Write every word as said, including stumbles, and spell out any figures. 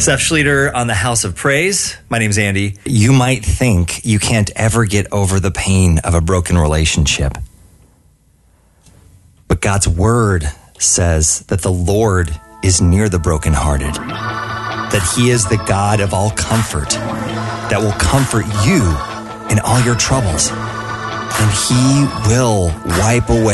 Seth Schlueter on the House of Praise. My name's Andy. You might think you can't ever get over the pain of a broken relationship. But God's word says that the Lord is near the brokenhearted, that he is the God of all comfort, that will comfort you in all your troubles. And he will wipe away